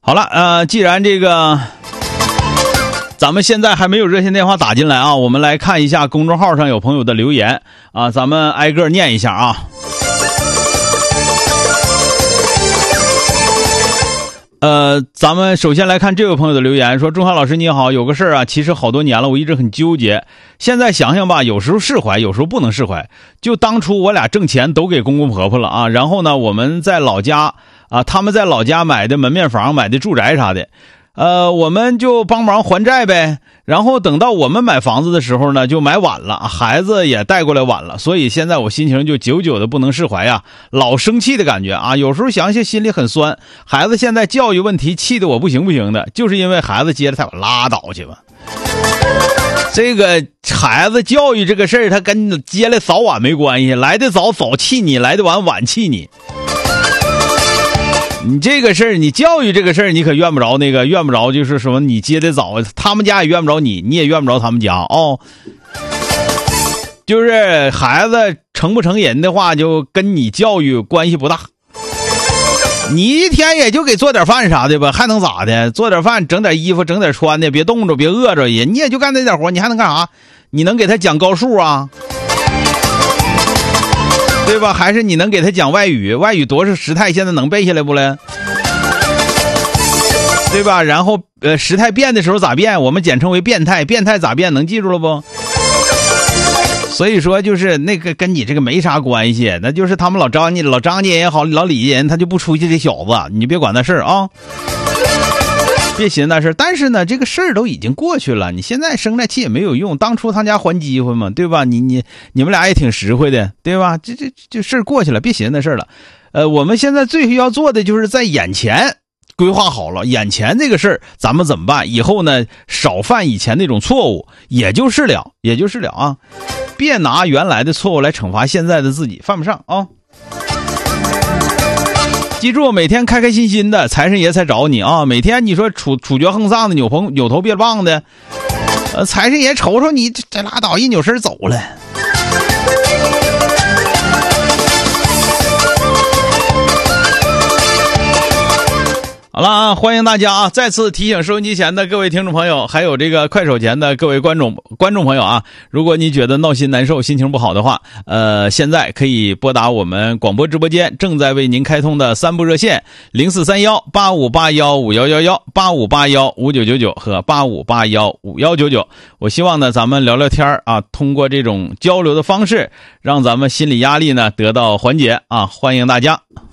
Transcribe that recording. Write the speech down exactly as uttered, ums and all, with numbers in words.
好了，呃，既然这个咱们现在还没有热线电话打进来啊，我们来看一下公众号上有朋友的留言啊，咱们挨个念一下啊。呃，咱们首先来看这位朋友的留言，说钟汉老师你好，有个事儿啊，其实好多年了，我一直很纠结，现在想想吧，有时候释怀，有时候不能释怀。就当初我俩挣钱都给公公婆婆了啊，然后呢，我们在老家啊，他们在老家买的门面房、买的住宅啥的，呃，我们就帮忙还债呗。然后等到我们买房子的时候呢，就买晚了，孩子也带过来晚了，所以现在我心情就久久的不能释怀呀，老生气的感觉啊，有时候想想心里很酸。孩子现在教育问题气得我不行不行的，就是因为孩子接着太晚，拉倒去吧。这个孩子教育这个事儿，他跟你接来早晚没关系，来的早早气你，来的晚晚气你。你这个事儿，你教育这个事儿，你可怨不着那个，怨不着就是什么你接的早，他们家也怨不着你，你也怨不着他们家哦。就是孩子成不成人的话，就跟你教育关系不大。你一天也就给做点饭啥的吧，还能咋的？做点饭，整点衣服，整点穿的，别冻着，别饿着也，你也就干那点活，你还能干啥？你能给他讲高数啊？对吧？还是你能给他讲外语？外语多少时态现在能背下来不了？对吧？然后呃，时态变的时候咋变？我们简称为变态。变态咋变？能记住了不？所以说就是那个跟你这个没啥关系，那就是他们老张家、老张家也好，老李家人他就不出去这小子，你别管那事儿啊。别寻那事儿，但是呢，这个事儿都已经过去了，你现在生那气也没有用。当初他家还机会嘛，对吧？你你你们俩也挺实惠的，对吧？这这这事儿过去了，别寻那事儿了。呃，我们现在最需要做的就是在眼前规划好了，眼前这个事儿咱们怎么办？以后呢，少犯以前那种错误，也就是了，也就是了啊！别拿原来的错误来惩罚现在的自己，犯不上啊。记住，每天开开心心的，财神爷才找你啊！每天你说处处决横丧的，扭棚扭头别棒的，呃，财神爷瞅瞅你，这这拉倒，一扭身走了。好了啊，欢迎大家啊！再次提醒收音机前的各位听众朋友，还有这个快手前的各位观众观众朋友啊，如果你觉得闹心难受、心情不好的话，呃，现在可以拨打我们广播直播间正在为您开通的三部热线零四三幺八五八幺五幺幺幺、八五八幺五九九九和八五八幺五幺九九。我希望呢，咱们聊聊天啊，通过这种交流的方式，让咱们心理压力呢得到缓解啊！欢迎大家。